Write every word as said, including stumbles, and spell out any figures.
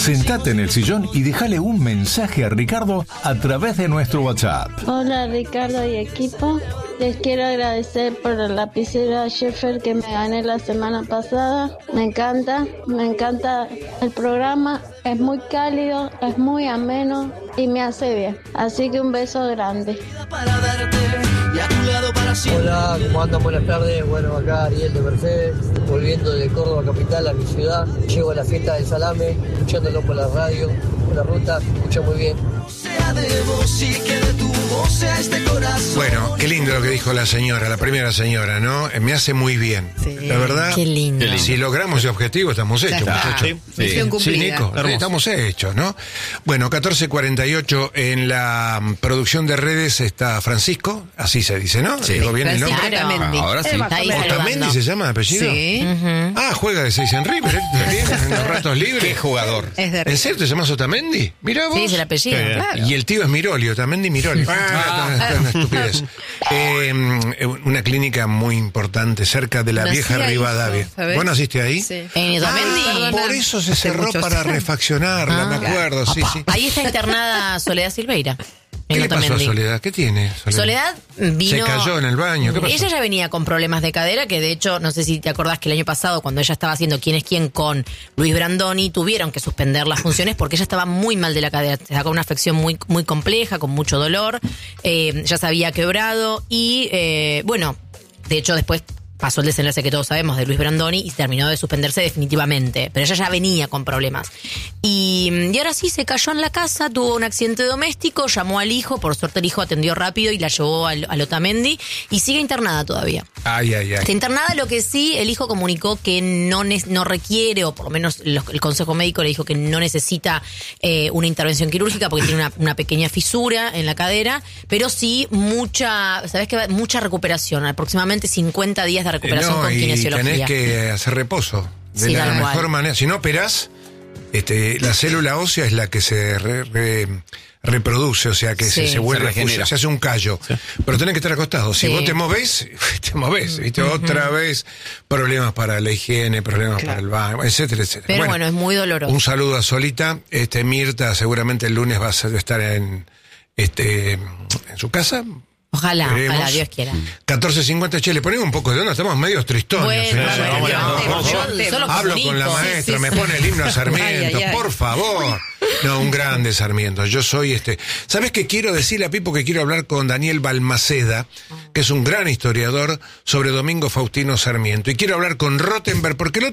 Sentate en el sillón y déjale un mensaje a Ricardo a través de nuestro WhatsApp. Hola Ricardo y equipo, les quiero agradecer por la lapicera Sheffer que me gané la semana pasada. Me encanta, me encanta el programa, es muy cálido, es muy ameno y me hace bien. Así que un beso grande. Hola, ¿cómo andan? Buenas tardes. Bueno, acá Ariel de Mercedes, volviendo de Córdoba capital a mi ciudad. Llego a la fiesta del salame, escuchándolo por la radio, por la ruta, escucha muy bien. Bueno, qué lindo lo que dijo la señora, la primera señora, ¿no? Me hace muy bien. Sí. La verdad, Qué lindo. si logramos ese objetivo, estamos hechos, muchachos. Sí, misión cumplida. Sí, Nico, Hermoso. estamos hechos, ¿no? Bueno, catorce cuarenta y ocho, en la mm, producción de redes está Francisco, así se dice, ¿no? Sí. ¿Digo bien el nombre? Francisco Otamendi. Ahora sí. Está ahí ¿Otamendi saludando. se llama de apellido? Sí. Ah, juega de seis en River, ¿eh? También, en los ratos libres. Qué jugador. Es de ¿En serio te llamas Otamendi? Mirá vos. Sí, es el apellido, Sí. claro. Y el tío es Miroli, Otamendi Miroli. Ah, está una estupidez. Eh, una clínica muy importante cerca de la Nací vieja ahí, Rivadavia. ¿sabés? ¿Vos naciste ahí? Sí. En Otamendi. Ah, por eso se Hace cerró muchos para años. refaccionarla, Ah, me acuerdo, sí, sí. Ahí está internada Soledad Silveira. ¿Qué en le pasó a Otamendi. Soledad? ¿Qué tiene Soledad? Soledad vino... Se cayó en el baño, ¿qué pasó? Ella ya venía con problemas de cadera, que de hecho, no sé si te acordás que el año pasado, cuando ella estaba haciendo Quién es quién con Luis Brandoni, tuvieron que suspender las funciones porque ella estaba muy mal de la cadera. Se sacó una afección muy, muy compleja, con mucho dolor. Eh, ya se había quebrado y, eh, bueno, de hecho después pasó el desenlace que todos sabemos de Luis Brandoni y terminó de suspenderse definitivamente. Pero ella ya venía con problemas. Y, y ahora sí, se cayó en la casa, tuvo un accidente doméstico, llamó al hijo, por suerte el hijo atendió rápido y la llevó al, al Otamendi y sigue internada todavía. Ay, ay, ay. Está internada, lo que sí, el hijo comunicó que no, ne- no requiere, o por lo menos los- el consejo médico le dijo que no necesita eh, una intervención quirúrgica porque tiene una, una pequeña fisura en la cadera, pero sí mucha, ¿sabés qué? Mucha recuperación, aproximadamente cincuenta días de recuperación Eh, no, con y kinesiología. tenés que hacer reposo de Sí, la tal mejor cual. manera. Si no operás, este, la célula ósea es la que se re- re- reproduce, o sea que se, Sí. se vuelve, Se regenera. se hace un callo. Pero tenés que estar acostado. Si Sí. vos te movés, te movés. ¿Viste? Otra vez problemas para la higiene, problemas para el baño, etcétera, etcétera. Pero bueno, es muy doloroso. Un saludo a Solita. Este, Mirta seguramente el lunes va a estar en, este, en su casa. Ojalá, Veremos. ojalá, Dios quiera. catorce cincuenta, che, le ponemos un poco de onda, estamos medio tristones. Bueno, ¿eh? bueno, Vamos, bueno, vamos, vamos. yo solo Hablo comunico. con la maestra, Sí, me sí, pone el himno a Sarmiento, Ay, ay, ay. por favor. No, un grande Sarmiento. Yo soy este. ¿Sabes qué quiero decirle a Pipo? Que quiero hablar con Daniel Balmaceda, que es un gran historiador, sobre Domingo Faustino Sarmiento. Y quiero hablar con Rottenberg, porque el